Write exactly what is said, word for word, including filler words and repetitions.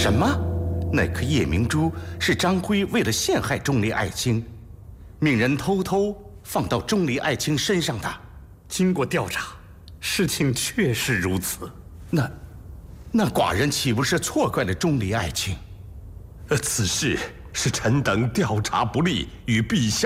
什么？那颗夜明珠是张辉为了陷害钟离爱卿，命人偷偷放到钟离爱卿身上的。 经过调查，事情确实如此。 那，那寡人岂不是错怪了钟离爱卿？ 呃，此事是臣等调查不力，与陛下